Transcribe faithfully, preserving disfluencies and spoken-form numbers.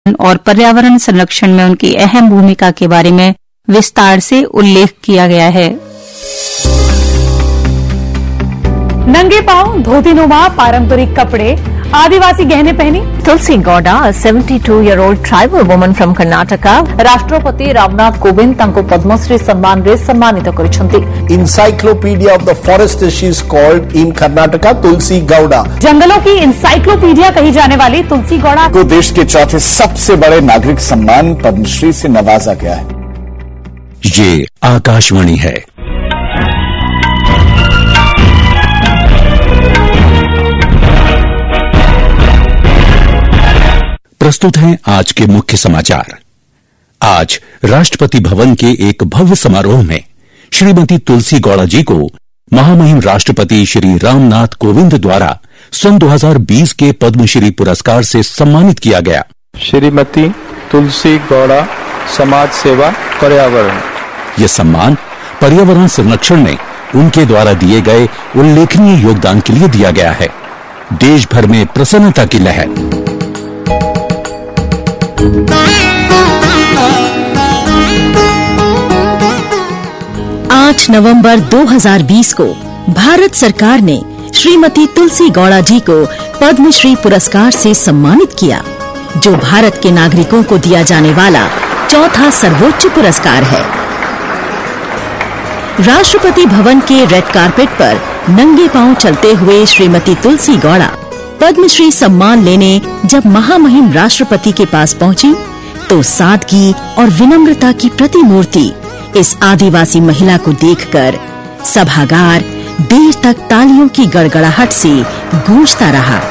और पर्यावरण संरक्षण में उनकी अहम भूमिका के बारे में विस्तार से उल्लेख किया गया है। नंगे पांव, धोतीनुमा पारंपरिक कपड़े, आदिवासी गहने पहनी तुलसी Gowda, a seventy-two year old tribal woman from Karnataka, राष्ट्रपति रामनाथ कोविंद तांको पद्मश्री सम्मान रे सम्मानित करिसंती। Encyclopedia of the forest she is called in Karnataka, Tulsi Gowda. जंगलों की इंसाइक्लोपीडिया कही जाने वाली तुलसी गौड़ा को देश के चौथे सबसे बड़े नागरिक सम्मान पद्मश्री से नवाजा गया है। ये आकाशवाणी है। प्रस्तुत हैं आज के मुख्य समाचार। आज राष्ट्रपति भवन के एक भव्य समारोह में श्रीमती तुलसी गौड़ा जी को महामहिम राष्ट्रपति श्री रामनाथ कोविंद द्वारा सन दो हज़ार बीस के पद्मश्री पुरस्कार से सम्मानित किया गया। श्रीमती तुलसी गौड़ा, समाज सेवा, पर्यावरण। यह सम्मान पर्यावरण संरक्षण में उनके द्वारा दिए गए उल्लेखनीय योगदान के लिए दिया गया है। देश भर में प्रसन्नता की लहर। आठ नवंबर दो हज़ार बीस को भारत सरकार ने श्रीमती तुलसी गौड़ा जी को पद्मश्री पुरस्कार से सम्मानित किया, जो भारत के नागरिकों को दिया जाने वाला चौथा सर्वोच्च पुरस्कार है। राष्ट्रपति भवन के रेड कारपेट पर नंगे पांव चलते हुए श्रीमती तुलसी गौड़ा पद्मश्री सम्मान लेने जब महामहिम राष्ट्रपति के पास पहुंची, तो सादगी और विनम्रता की प्रतिमूर्ति इस आदिवासी महिला को देखकर सभागार देर तक तालियों की गड़गड़ाहट से गूंजता रहा।